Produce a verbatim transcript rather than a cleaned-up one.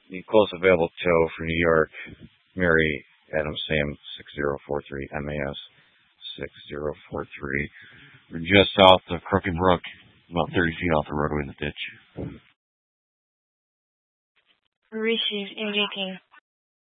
The close available tow for New York, Mary Adams Sam six zero four three, M A S six zero four three. We're just south of Crooked Brook, about thirty feet off the roadway in the ditch. Received, indicating